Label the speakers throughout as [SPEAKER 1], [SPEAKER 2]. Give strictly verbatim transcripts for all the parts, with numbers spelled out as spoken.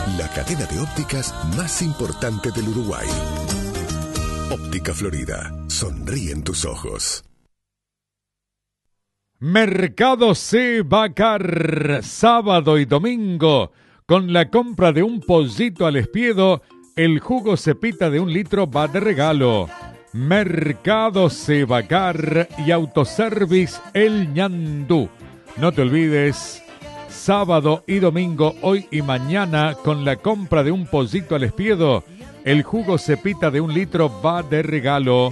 [SPEAKER 1] la cadena de ópticas más importante del Uruguay. Óptica Florida, sonríen tus ojos.
[SPEAKER 2] Mercado Sebacar, sábado y domingo, con la compra de un pollito al espiedo, el jugo Cepita de un litro va de regalo. Mercado Sebacar y Autoservice El Ñandú. No te olvides, sábado y domingo, hoy y mañana, con la compra de un pollito al espiedo, el jugo Cepita de un litro va de regalo.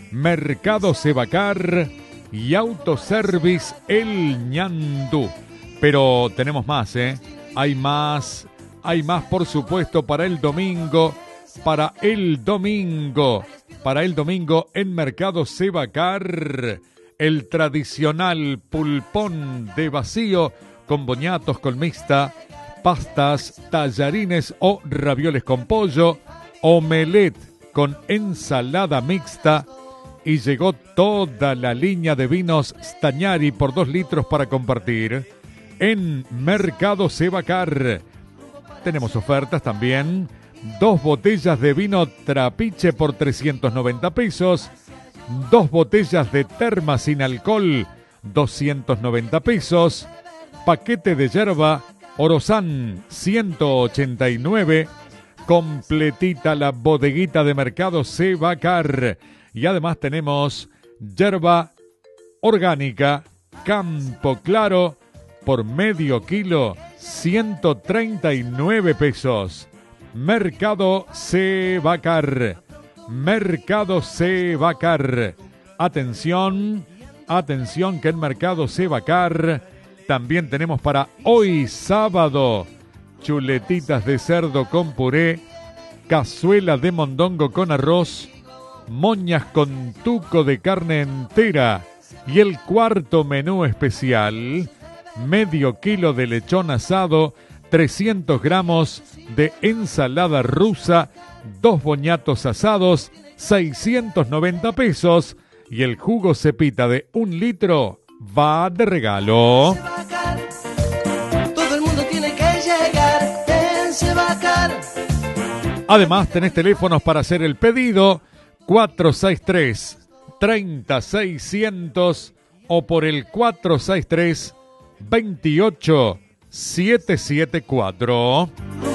[SPEAKER 2] Mercado Sebacar y Autoservice El Ñandú. Pero tenemos más, ¿eh? Hay más, hay más por supuesto para el domingo, para el domingo, para el domingo en Mercado Sebacar, el tradicional pulpón de vacío con boñatos con mixta, pastas, tallarines o ravioles con pollo, omelette con ensalada mixta, y llegó toda la línea de vinos Stagnari por dos litros para compartir. En Mercado Sebacar tenemos ofertas también. Dos botellas de vino Trapiche por trescientos noventa pesos. Dos botellas de Terma sin alcohol, doscientos noventa pesos. Paquete de yerba Orozán, ciento ochenta y nueve. Completita la bodeguita de Mercado Sebacar. Y además tenemos yerba orgánica Campo Claro por medio kilo, ciento treinta y nueve pesos. Mercado Sebacar. Mercado Sebacar. Atención, atención que en Mercado Sebacar también tenemos para hoy sábado chuletitas de cerdo con puré, cazuela de mondongo con arroz, moñas con tuco de carne entera y el cuarto menú especial, medio kilo de lechón asado, trescientos gramos de ensalada rusa, dos boñatos asados, seiscientos noventa pesos y el jugo Cepita de un litro va de regalo.
[SPEAKER 3] Todo el mundo tiene que llegar en Sebacar.
[SPEAKER 2] Además tenés teléfonos para hacer el pedido cuatro seis tres, tres cero seiscientos o por el cuatro seis tres, veintiocho, setecientos setenta y cuatro.